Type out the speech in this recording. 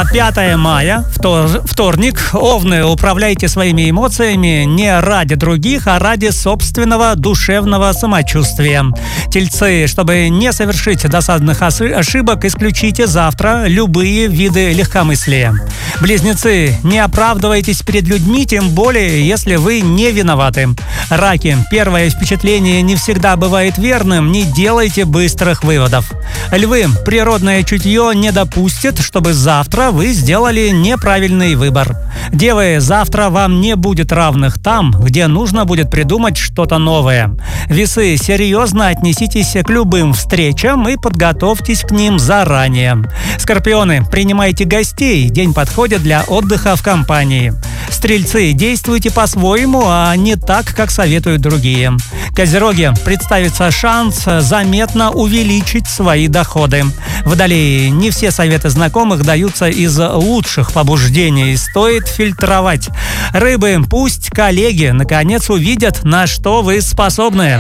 5 мая, вторник. Овны, управляйте своими эмоциями не ради других, а ради собственного душевного самочувствия. Тельцы, чтобы не совершить досадных ошибок, исключите завтра любые виды легкомыслия. Близнецы, не оправдывайтесь перед людьми, тем более, если вы не виноваты. Раки, первое впечатление не всегда бывает верным, не делайте быстрых выводов. Львы, природное чутье не допустит, чтобы завтра вы сделали неправильный выбор. Девы, завтра вам не будет равных там, где нужно будет придумать что-то новое. Весы, серьезно отнеситесь к любым встречам и подготовьтесь к ним заранее. Скорпионы, принимайте гостей, день подходит для отдыха в компании. Стрельцы, действуйте по-своему, а не так, как советуют другие. Козероги, представится шанс заметно увеличить свои доходы. Водолеи, не все советы знакомых даются из лучших побуждений, стоит фильтровать. Рыбы, пусть коллеги наконец увидят, на что вы способны.